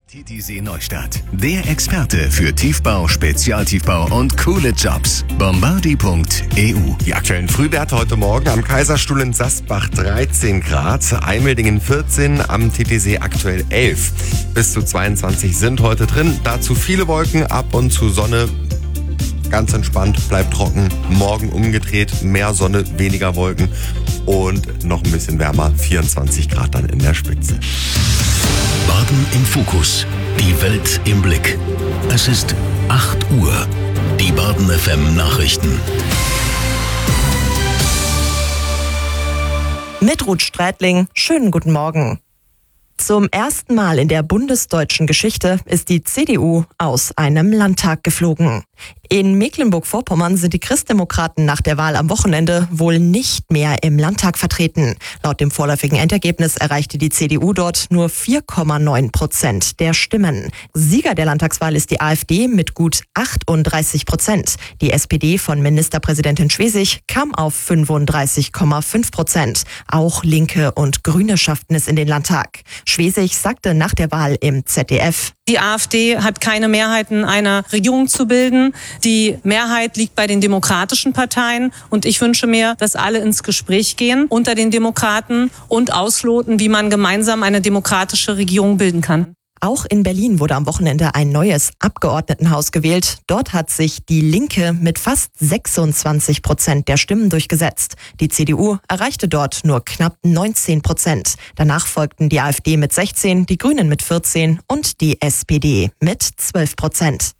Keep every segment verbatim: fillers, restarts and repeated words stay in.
T T C Neustadt, der Experte für Tiefbau, Spezialtiefbau und coole Jobs. Bombardi punkt e u. Die aktuellen Frühwerte heute Morgen am Kaiserstuhl in Sasbach dreizehn Grad, Einmildingen vierzehn, am T T C aktuell elf. Bis zu zweiundzwanzig sind heute drin, dazu viele Wolken, ab und zu Sonne. Ganz entspannt, bleibt trocken, morgen umgedreht, mehr Sonne, weniger Wolken und noch ein bisschen wärmer, vierundzwanzig Grad dann in der Spitze. Baden im Fokus, die Welt im Blick. Es ist acht Uhr. Die Baden F M Nachrichten. Mit Ruth Strätling, schönen guten Morgen. Zum ersten Mal in der bundesdeutschen Geschichte ist die C D U aus einem Landtag geflogen. In Mecklenburg-Vorpommern sind die Christdemokraten nach der Wahl am Wochenende wohl nicht mehr im Landtag vertreten. Laut dem vorläufigen Endergebnis erreichte die C D U dort nur vier Komma neun Prozent der Stimmen. Sieger der Landtagswahl ist die AfD mit gut achtunddreißig Prozent. Die S P D von Ministerpräsidentin Schwesig kam auf fünfunddreißig Komma fünf Prozent. Auch Linke und Grüne schafften es in den Landtag. Schwesig sagte nach der Wahl im Z D F: Die AfD hat keine Mehrheiten, eine Regierung zu bilden. Die Mehrheit liegt bei den demokratischen Parteien. Und ich wünsche mir, dass alle ins Gespräch gehen unter den Demokraten und ausloten, wie man gemeinsam eine demokratische Regierung bilden kann. Auch in Berlin wurde am Wochenende ein neues Abgeordnetenhaus gewählt. Dort hat sich die Linke mit fast sechsundzwanzig Prozent der Stimmen durchgesetzt. Die C D U erreichte dort nur knapp neunzehn Prozent. Danach folgten die AfD mit sechzehn, die Grünen mit vierzehn und die S P D mit zwölf Prozent.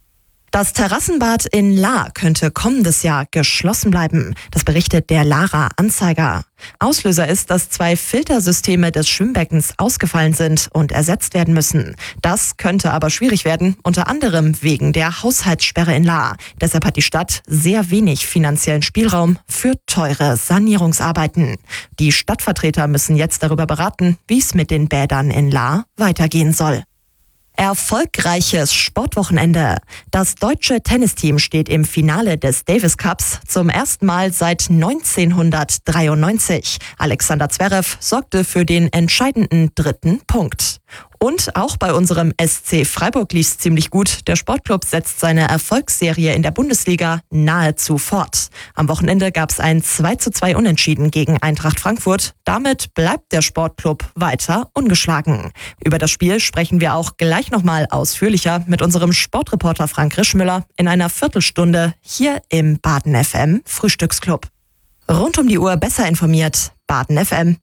Das Terrassenbad in Lahr könnte kommendes Jahr geschlossen bleiben. Das berichtet der Lahrer Anzeiger. Auslöser ist, dass zwei Filtersysteme des Schwimmbeckens ausgefallen sind und ersetzt werden müssen. Das könnte aber schwierig werden, unter anderem wegen der Haushaltssperre in Lahr. Deshalb hat die Stadt sehr wenig finanziellen Spielraum für teure Sanierungsarbeiten. Die Stadtvertreter müssen jetzt darüber beraten, wie es mit den Bädern in Lahr weitergehen soll. Erfolgreiches Sportwochenende. Das deutsche Tennisteam steht im Finale des Davis Cups zum ersten Mal seit neunzehnhundertdreiundneunzig. Alexander Zverev sorgte für den entscheidenden dritten Punkt. Und auch bei unserem S C Freiburg lief's ziemlich gut. Der Sportclub setzt seine Erfolgsserie in der Bundesliga nahezu fort. Am Wochenende gab's ein zwei zu zwei Unentschieden gegen Eintracht Frankfurt. Damit bleibt der Sportclub weiter ungeschlagen. Über das Spiel sprechen wir auch gleich nochmal ausführlicher mit unserem Sportreporter Frank Rischmüller in einer Viertelstunde hier im Baden F M Frühstücksclub. Rund um die Uhr besser informiert, Baden F M.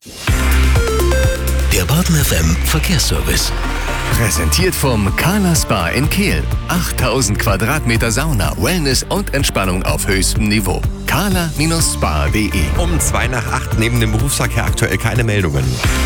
Der Baden F M Verkehrsservice. Präsentiert vom Carla Spa in Kehl. achttausend Quadratmeter Sauna, Wellness und Entspannung auf höchstem Niveau. carla Spa punkt de. Um zwei nach acht neben dem Berufsverkehr aktuell keine Meldungen.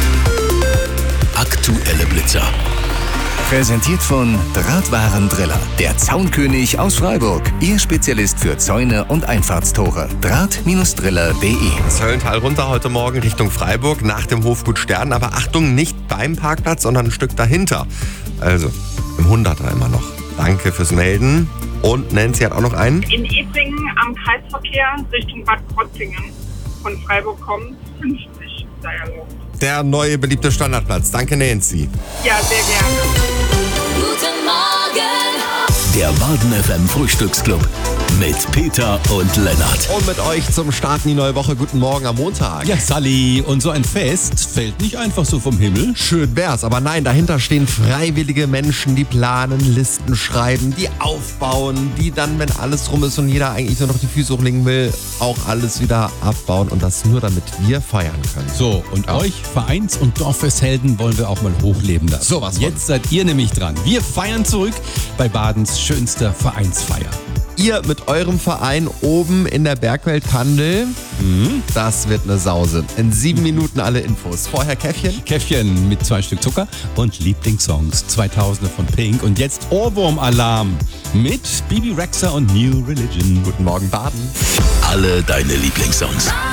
Aktuelle Blitzer. Präsentiert von Drahtwarendriller, der Zaunkönig aus Freiburg. Ihr Spezialist für Zäune und Einfahrtstore. Draht Driller punkt de. Das Höllental runter heute Morgen Richtung Freiburg nach dem Hofgut Stern. Aber Achtung, nicht beim Parkplatz, sondern ein Stück dahinter. Also im Hunderter immer noch. Danke fürs Melden. Und Nancy hat auch noch einen. In Ebringen am Kreisverkehr Richtung Bad Krotzingen von Freiburg kommt fünfzig sei erlaubt. Der neue beliebte Standardplatz. Danke, Nancy. Ja, sehr gerne. Guten Morgen! Der Baden F M Frühstücksclub mit Peter und Lennart. Und mit euch zum Start in die neue Woche. Guten Morgen am Montag. Ja, Sally, und so ein Fest fällt nicht einfach so vom Himmel. Schön wär's, aber nein, dahinter stehen freiwillige Menschen, die planen, Listen schreiben, die aufbauen, die dann, wenn alles rum ist und jeder eigentlich nur noch die Füße hochlegen will, auch alles wieder abbauen und das nur, damit wir feiern können. So, und ja. Euch, Vereins- und Dorffesthelden, wollen wir auch mal hochleben lassen. So was. Jetzt seid ihr nämlich dran. Wir feiern zurück bei Badens schönster Vereinsfeier. Ihr mit eurem Verein oben in der Bergwelt Kandel. Mhm. Das wird eine Sause. In sieben Minuten alle Infos. Vorher Käffchen. Käffchen mit zwei Stück Zucker und Lieblingssongs. zweitausender von Pink. Und jetzt Ohrwurm-Alarm mit Bibi Rexha und New Religion. Guten Morgen, Baden. Alle deine Lieblingssongs.